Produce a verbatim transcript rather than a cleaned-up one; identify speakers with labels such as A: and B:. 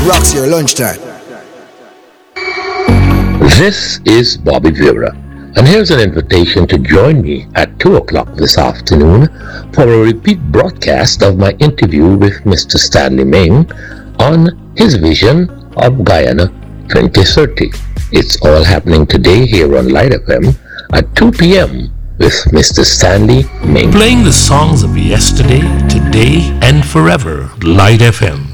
A: Rocks your lunchtime.
B: This is Bobby Vera, and here's an invitation to join me at two o'clock this afternoon for a repeat broadcast of my interview with Mister Stanley Ming on his vision of Guyana twenty thirty. It's all happening today here on Light F M at two p.m. with Mister Stanley Ming.
C: Playing the songs of yesterday, today, and forever. Light F M.